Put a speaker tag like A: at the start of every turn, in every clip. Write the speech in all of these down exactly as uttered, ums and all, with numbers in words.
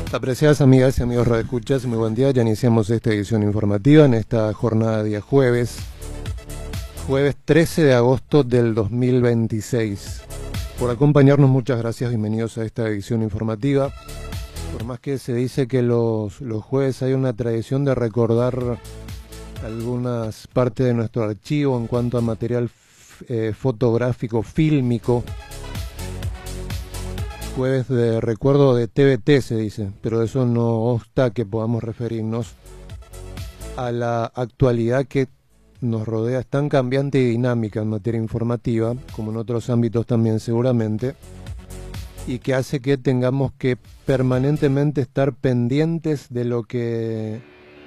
A: Apreciadas amigas y amigos radioescuchas, muy buen día. Ya iniciamos esta edición informativa en esta jornada de día jueves, jueves trece de agosto del dos mil veintiséis. Por acompañarnos, muchas gracias, bienvenidos a esta edición informativa. Por más que se dice que los, los jueves hay una tradición de recordar algunas partes de nuestro archivo en cuanto a material eh, fotográfico, fílmico. Jueves de recuerdo de T V T se dice, pero eso no obsta que podamos referirnos a la actualidad que nos rodea. Es tan cambiante y dinámica en materia informativa, como en otros ámbitos también seguramente, y que hace que tengamos que permanentemente estar pendientes de lo que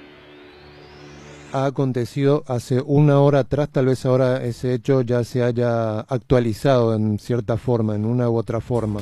A: ha acontecido hace una hora atrás. Tal vez ahora ese hecho ya se haya actualizado en cierta forma, en una u otra forma.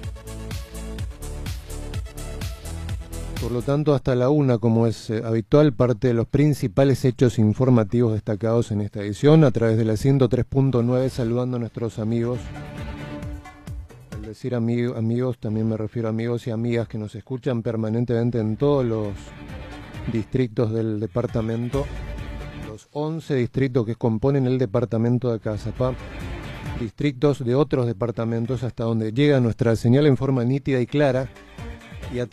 A: Por lo tanto, hasta la una, como es eh, habitual, parte de los principales hechos informativos destacados en esta edición, a través de la ciento tres punto nueve, saludando a nuestros amigos. Al decir amigo, amigos, también me refiero a amigos y amigas que nos escuchan permanentemente en todos los distritos del departamento, los once distritos que componen el departamento de Cazapá, distritos de otros departamentos, hasta donde llega nuestra señal en forma nítida y clara,